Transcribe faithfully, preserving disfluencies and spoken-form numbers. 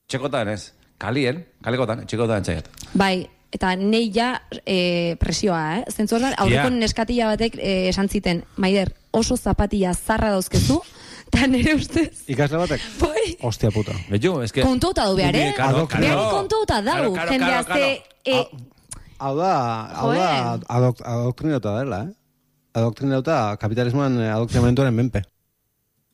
Txekotan ez. Kalien, kalekotan, txekotan txaiat. Bai, eta nei ja e, presioa, eh? Zentzu horren, aurreko neskatila batek e, esan ziten, Maider, oso zapatilla zarra dauzkezu, eta nire ustez. Ikasle batek? Bai. Ostia puta. Betu, eske... Kontuta du behar, eh? Behar kontuta dau, jendea ze... Hau da, hau da, adoktrinauta dela, eh? Adoktrinauta kapitalismoan adoktrinamentuaren menpe.